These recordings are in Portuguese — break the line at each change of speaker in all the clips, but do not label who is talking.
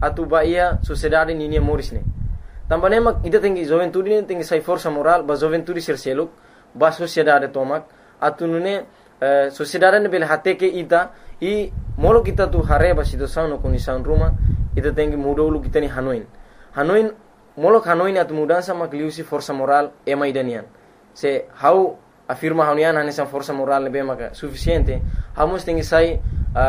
atu baia sociedade ninia morisne. Também mak ida tem juventude tem sai força moral, ba juventude ser seluk, ba sociedade tomak, atu nune sociedade ne bel hate ke ita e molo kita tu hareba situação no condição ruma, ida tem mudou lu kita ni Hanoin molo Hanoin atu mudança mak liusi força moral e maidanian. Se how afirma Hanoian hanesan força moral nebe mak suficiente, hamos tem sai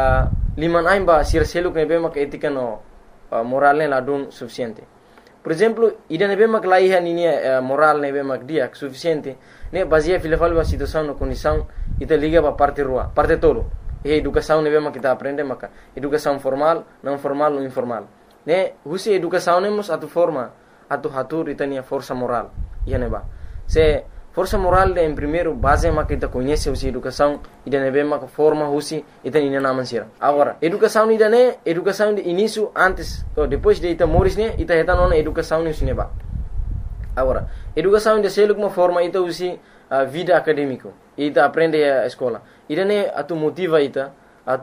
liman aimba ser seluk nebe mak etika no moral ne ladun suficiente. Por exemplo, ida nebe mak laiha ninia moral nebe mak dia suficiente, ne basia filafal ba situação no condição ita liga ba parte rua, parte todo. E educação nebe mak kita aprende maka educação formal, não formal ou informal. Ne husi educação nemos atu forma, atu hatur ita nia força moral. Ia neba. Se força moral em primeiro base mak kita conhece husi educação, ida nebe mak forma husi ita nia naman sira. Agora, educação ida ne, educação de início antes ou depois de ita moris ne, ita heta nona educação ni neba. Agora, educação de seluk uma forma ita husi vida acadêmico. Ita aprende a escola. Ida ne atu motiva ita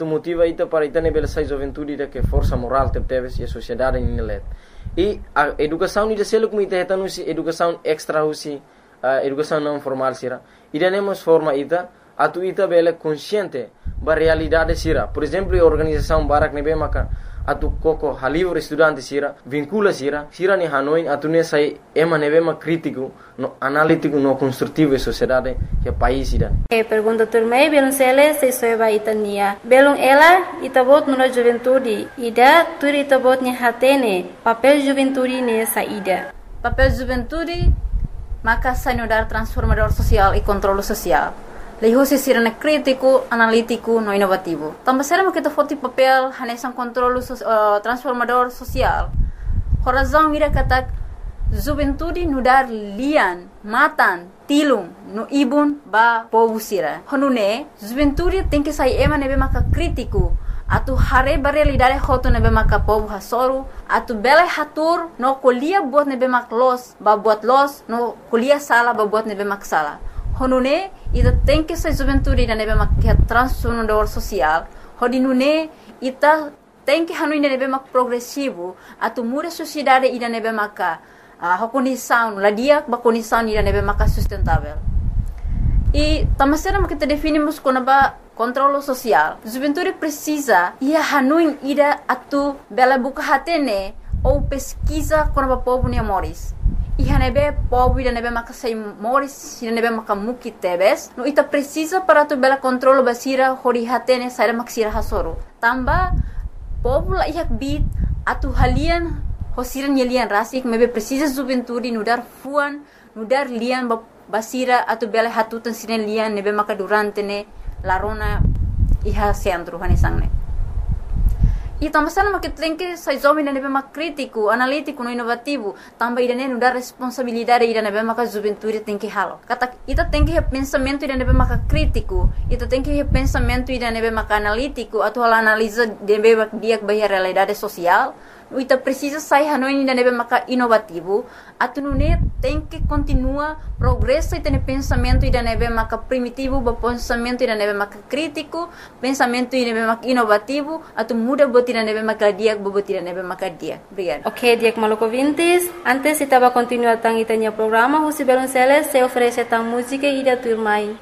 para ita ne bela sai juventude da que força moral teves e a sociedade ni let. E a educação ni de seluk mu ita heta nusi educação extra husi educação não formal sira. Ida ne mos forma ita atu ita bela consciente ba realidade sira. Por exemplo, a organização barak nebe maka atu koko halivre estudante sira vincula sira ni Hanoi atu ne sai ema nebe mak crítico no analítico no construtivo e sociedade que país sira.
Pergunta turmei belum sele se soeba itania belum ela itabot no juventude ida tur itabot ni hatene papel juventude ne saída papel juventude maka sanudar transformador social e controle social. Lehusi sirene crítico, analítico, no inovativo. Também será que forte papel hanesan controle transformador social. Horazão ira kata juventude nudar lian, matan, tilung, no ibun ba povo sira. Honune juventude tem que sair ema nebe maka crítico. Atu hare realidade hoto nebe maka povo hasoru. Atu bela hatur no kuliah buat nebe mak los, ba buat los, no kuliah sala ba buat nebe mak sala. Honune ita tem que ser juventude da nebe mak transformador social. Hodinune ita tem que hanui nebe mak progressivo. Atu muda sociedade ida nebe maka condição, ladia ba condição ida nebe maka sustentável. E tamasera kita definimos como ba controle social. Juventude precisa ia hanui ida atu bela buka hatene ou pesquisa como ba povo ne moris. Iha nebe povo ida nebe maka sai moris ida nebe maka muki tebes no ita precisa para tu bela controle basira hori hatene sai maksira hasoro tamba povo la ihak bit atu halian hosiran yelian rasik mebe precisa juventude nudar fuan nudar lian basira atu bela hatutan sinen lian nebe maka durante ne larona iha centro hanisang ne. E também sama que tem que sai jovem da nebe mak crítico, analítico, no inovativo, também ida ne dar responsabilidade ida nebe mak juventude tem que halo. Kata ita tem que pensamento ida nebe mak crítico, ita tem que pensamento ida nebe mak analítico, atau analisa nebe mak dia bahia realidade social. Ita precisa sair hanoi ida nebe mak inovativo, atu nune tem que continua progresso ita ne pensamento ida nebe mak primitivo, pensamento ida nebe mak crítico, pensamento ida nebe mak inovativo, atu muda ida nebe maka diak bobo ida nebe maka diak. Obrigada.
Ok, diak maluco vintes. Antes estava continuando itanya programa, Husi Belonceles se oferece tang música e da turmai.